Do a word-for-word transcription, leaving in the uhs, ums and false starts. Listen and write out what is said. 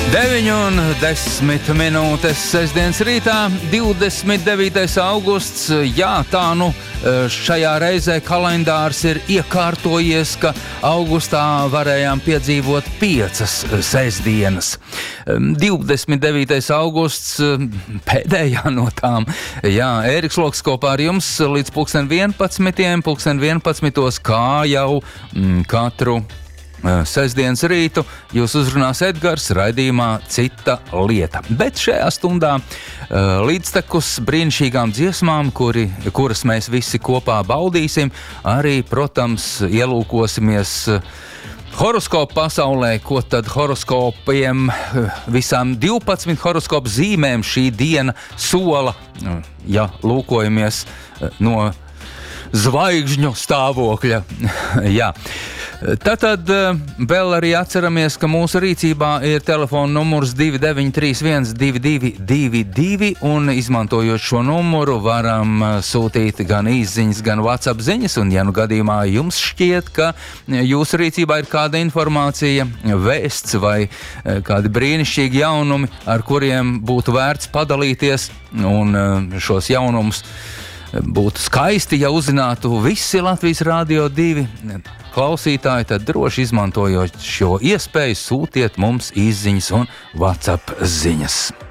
deviņi un desmit minūtes sestdienas rītā, divdesmit devītais augusts. Jā, tā nu šajā reizē kalendārs ir iekārtojies, ka augustā varējām piedzīvot piecas sestdienas. divdesmit devītais augusts, pēdējā no tām. Jā, Ēriks Loks kopā ar jums līdz pulksten vienpadsmitiem, pulksten vienpadsmitos, kā jau mm, katru sestdienas rītu jūs uzrunās Edgars raidījumā Cita lieta. Bet šajā stundā līdztekus brīnišķīgām dziesmām, kuri, kuras mēs visi kopā baudīsim, arī, protams, ielūkosimies horoskopu pasaulē, ko tad horoskopiem, visām divpadsmit horoskopu zīmēm šī diena sola, ja lūkojamies no zvaigžņu stāvokļa. Jā. Tātad vēl arī atceramies, ka mūsu rīcībā ir telefona numurs divi deviņi trīs viens divi divi divi divi, un izmantojot šo numuru varam sūtīt gan īsziņas, gan WhatsApp ziņas, un ja nu gadījumā jums šķiet, ka jūsu rīcībā ir kāda informācija, vēsts vai kādi brīnišķīgi jaunumi, ar kuriem būtu vērts padalīties, un šos jaunumus būtu skaisti, ja uzzinātu visi Latvijas Rādio divi klausītāji, tad droši izmantojot šo iespēju sūtiet mums īsziņas un WhatsApp ziņas.